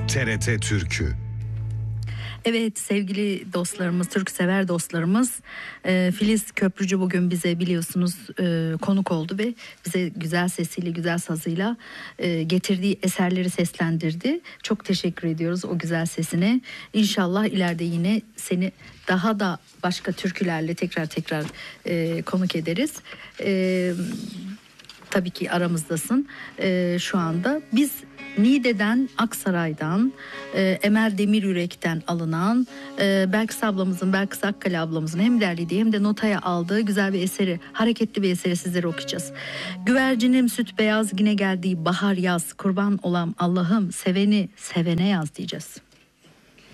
TRT Türkü. Evet sevgili dostlarımız, Türksever dostlarımız, Filiz Köprücü bugün bize biliyorsunuz konuk oldu ve bize güzel sesiyle, güzel sazıyla getirdiği eserleri seslendirdi. Çok teşekkür ediyoruz o güzel sesine. İnşallah ileride yine seni daha da başka türkülerle tekrar konuk ederiz. Tabii ki aramızdasın şu anda. Biz Niğde'den, Aksaray'dan, Emel Demiryürek'ten alınan Belkıs ablamızın, Belkıs Akkale ablamızın hem derlediği hem de notaya aldığı güzel bir eseri, hareketli bir eseri sizlere okuyacağız. Güvercinim süt beyaz yine geldiği bahar yaz, kurban olam Allah'ım seveni sevene yaz diyeceğiz.